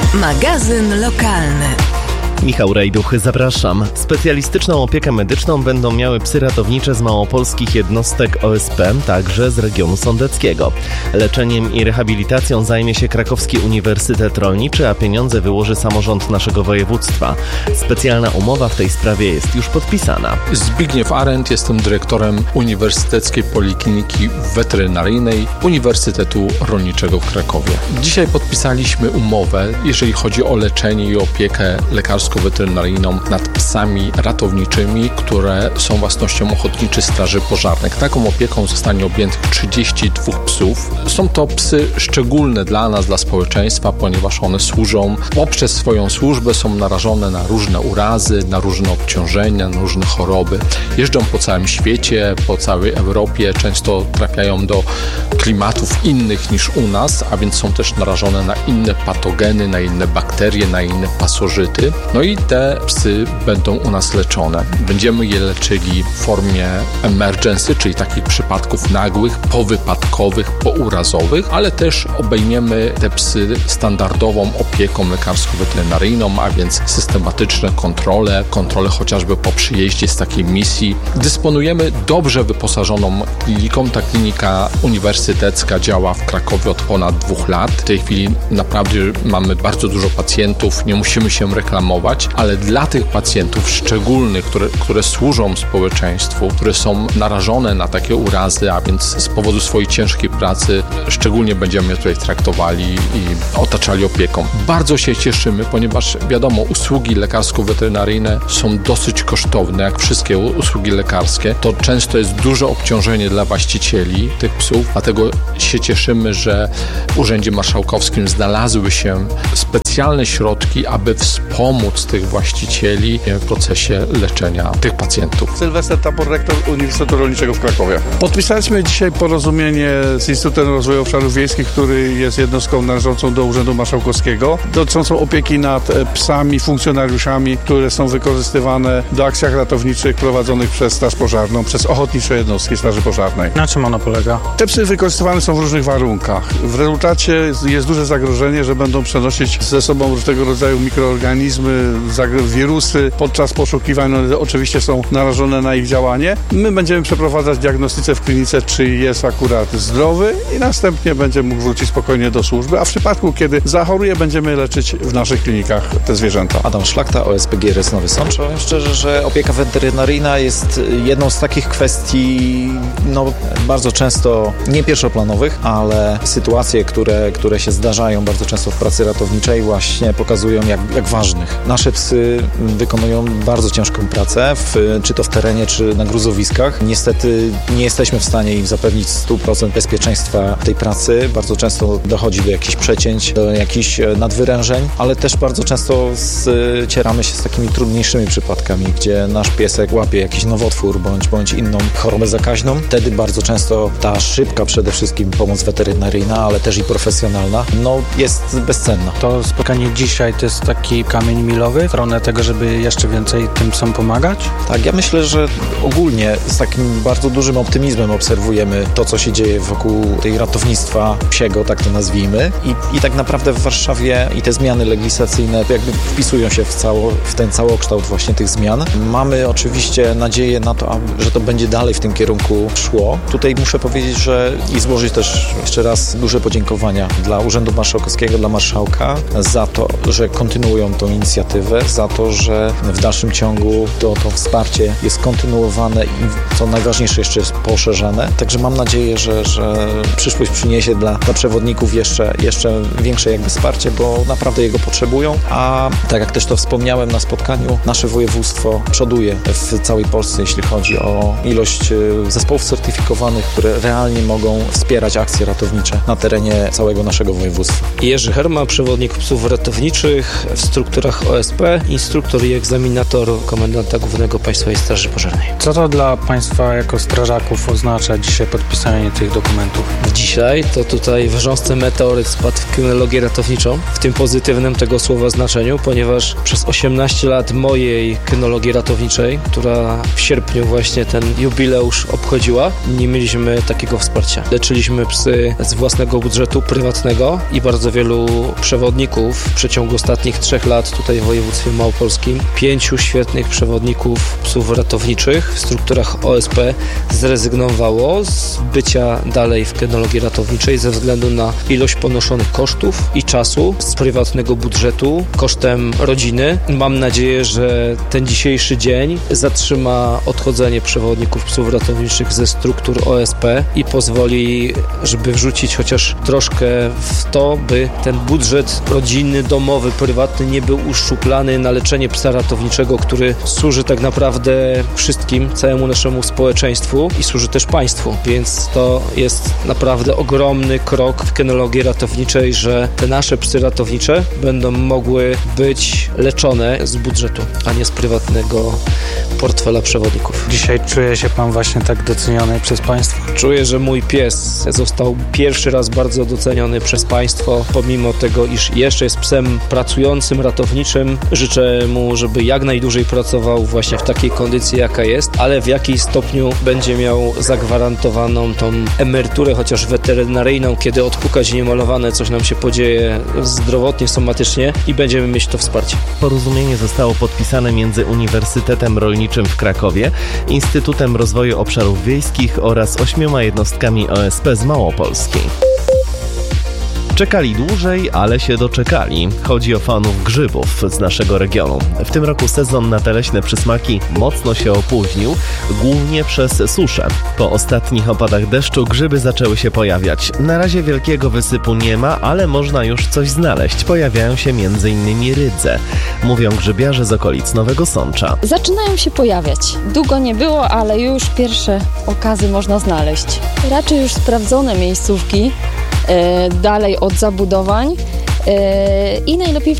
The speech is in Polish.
Magazyn lokalny. Michał Rajduch, zapraszam. Specjalistyczną opiekę medyczną będą miały psy ratownicze z małopolskich jednostek OSP, także z regionu sądeckiego. Leczeniem i rehabilitacją zajmie się Krakowski Uniwersytet Rolniczy, a pieniądze wyłoży samorząd naszego województwa. Specjalna umowa w tej sprawie jest już podpisana. Zbigniew Arendt, jestem dyrektorem Uniwersyteckiej Polikliniki Weterynaryjnej Uniwersytetu Rolniczego w Krakowie. Dzisiaj podpisaliśmy umowę, jeżeli chodzi o leczenie i opiekę lekarsko-weterynaryjną nad psami ratowniczymi, które są własnością Ochotniczych Straży Pożarnych. Taką opieką zostanie objętych 32 psów. Są to psy szczególne dla nas, dla społeczeństwa, ponieważ one służą, poprzez swoją służbę są narażone na różne urazy, na różne obciążenia, na różne choroby. Jeżdżą po całym świecie, po całej Europie, często trafiają do klimatów innych niż u nas, a więc są też narażone na inne patogeny, na inne bakterie, na inne pasożyty. No i te psy będą u nas leczone. Będziemy je leczyli w formie emergency, czyli takich przypadków nagłych, powypadkowych, pourazowych, ale też obejmiemy te psy standardową opieką lekarsko-weterynaryjną, a więc systematyczne kontrole chociażby po przyjeździe z takiej misji. Dysponujemy dobrze wyposażoną kliniką. Ta klinika uniwersytecka działa w Krakowie od ponad 2 lat. W tej chwili naprawdę mamy bardzo dużo pacjentów, nie musimy się reklamować, ale dla tych pacjentów szczególnych, które służą społeczeństwu, które są narażone na takie urazy, a więc z powodu swojej ciężkiej pracy, szczególnie będziemy je tutaj traktowali i otaczali opieką. Bardzo się cieszymy, ponieważ wiadomo, usługi lekarsko-weterynaryjne są dosyć kosztowne, jak wszystkie usługi lekarskie. To często jest duże obciążenie dla właścicieli tych psów, dlatego się cieszymy, że w Urzędzie Marszałkowskim znalazły się specjalne środki, aby wspomóc tych właścicieli w procesie leczenia tych pacjentów. Sylwester Tabor, rektor Uniwersytetu Rolniczego w Krakowie. Podpisaliśmy dzisiaj porozumienie z Instytutem Rozwoju Obszarów Wiejskich, który jest jednostką należącą do Urzędu Marszałkowskiego, dotyczącą opieki nad psami, funkcjonariuszami, które są wykorzystywane do akcjach ratowniczych prowadzonych przez Straż Pożarną, przez ochotnicze jednostki Straży Pożarnej. Na czym ono polega? Te psy wykorzystywane są w różnych warunkach. W rezultacie jest duże zagrożenie, że będą przenosić ze sobą różnego rodzaju mikroorganizmy, wirusy. Podczas poszukiwań oczywiście są narażone na ich działanie. My będziemy przeprowadzać diagnostykę w klinice, czy jest akurat zdrowy i następnie będzie mógł wrócić spokojnie do służby, a w przypadku, kiedy zachoruje, będziemy leczyć w naszych klinikach te zwierzęta. Adam Szlachta, OSP GRS Nowy Sącz. Powiem szczerze, że opieka weterynaryjna jest jedną z takich kwestii, bardzo często nie pierwszoplanowych, ale sytuacje, które się zdarzają bardzo często w pracy ratowniczej, właśnie pokazują, jak ważnych. Nasze psy wykonują bardzo ciężką pracę, czy to w terenie, czy na gruzowiskach. Niestety nie jesteśmy w stanie im zapewnić 100% bezpieczeństwa tej pracy. Bardzo często dochodzi do jakichś przecięć, do jakichś nadwyrężeń, ale też bardzo często zacieramy się z takimi trudniejszymi przypadkami, gdzie nasz piesek łapie jakiś nowotwór bądź inną chorobę zakaźną. Wtedy bardzo często ta szybka przede wszystkim pomoc weterynaryjna, ale też i profesjonalna, jest bezcenna. To spotkanie dzisiaj to jest taki kamień milowy w stronę tego, żeby jeszcze więcej tym psom pomagać? Tak, ja myślę, że ogólnie z takim bardzo dużym optymizmem obserwujemy to, co się dzieje wokół tej ratownictwa psiego, tak to nazwijmy. I tak naprawdę w Warszawie i te zmiany legislacyjne jakby wpisują się w ten całokształt właśnie tych zmian. Mamy oczywiście nadzieję na to, że to będzie dalej w tym kierunku szło. Tutaj muszę powiedzieć, i złożyć też jeszcze raz duże podziękowania dla Urzędu Marszałkowskiego, dla marszałka za to, że kontynuują tą inicjatywę, za to, że w dalszym ciągu to wsparcie jest kontynuowane i co najważniejsze jeszcze jest poszerzane. Także mam nadzieję, że przyszłość przyniesie dla przewodników jeszcze większe wsparcie, bo naprawdę jego potrzebują. A tak jak też to wspomniałem na spotkaniu, nasze województwo przoduje w całej Polsce, jeśli chodzi o ilość zespołów certyfikowanych, które realnie mogą wspierać akcje ratownicze na terenie całego naszego województwa. Jerzy Herman, przewodnik psów ratowniczych w strukturach OSP, instruktor i egzaminator komendanta głównego Państwowej Straży Pożarnej. Co to dla Państwa jako strażaków oznacza dzisiaj podpisanie tych dokumentów? Dzisiaj dzisiaj, to tutaj wrząsny meteoryt spadł w kynologię ratowniczą, w tym pozytywnym tego słowa znaczeniu, ponieważ przez 18 lat mojej kynologii ratowniczej, która w sierpniu właśnie ten jubileusz obchodziła, nie mieliśmy takiego wsparcia. Leczyliśmy psy z własnego budżetu prywatnego i bardzo wielu przewodników w przeciągu ostatnich 3 lat tutaj w województwie małopolskim. 5 świetnych przewodników psów ratowniczych w strukturach OSP zrezygnowało z bycia dalej w kynologii ratowniczej ze względu na ilość ponoszonych kosztów i czasu z prywatnego budżetu kosztem rodziny. Mam nadzieję, że ten dzisiejszy dzień zatrzyma odchodzenie przewodników psów ratowniczych ze struktur OSP i pozwoli, żeby wrzucić chociaż troszkę w to, by ten budżet rodzinny, domowy, prywatny nie był uszczuplany na leczenie psa ratowniczego, który służy tak naprawdę wszystkim, całemu naszemu społeczeństwu i służy też państwu. Więc to jest naprawdę ogromny krok w kynologii ratowniczej, że te nasze psy ratownicze będą mogły być leczone z budżetu, a nie z prywatnego portfela przewodników. Dzisiaj czuję się pan właśnie tak doceniony przez państwo. Czuję, że mój pies został pierwszy raz bardzo doceniony przez państwo, pomimo tego, iż jeszcze jest psem pracującym, ratowniczym. Życzę mu, żeby jak najdłużej pracował właśnie w takiej kondycji, jaka jest, ale w jakiś stopniu będzie miał zagwarantowaną tą emeryturę, chociaż weterynaryjną, kiedy odpukać niemalowane, coś nam się podzieje zdrowotnie, somatycznie i będziemy mieć to wsparcie. Porozumienie zostało podpisane między Uniwersytetem Rolniczym w Krakowie, Instytutem Rozwoju Obszarów Wiejskich oraz 8 jednostkami OSP z Małopolski. Czekali dłużej, ale się doczekali. Chodzi o fanów grzybów z naszego regionu. W tym roku sezon na te leśne przysmaki mocno się opóźnił, głównie przez suszę. Po ostatnich opadach deszczu grzyby zaczęły się pojawiać. Na razie wielkiego wysypu nie ma, ale można już coś znaleźć. Pojawiają się m.in. rydze. Mówią grzybiarze z okolic Nowego Sącza. Zaczynają się pojawiać. Długo nie było, ale już pierwsze okazy można znaleźć. Raczej już sprawdzone miejscówki, dalej od zabudowań i najlepiej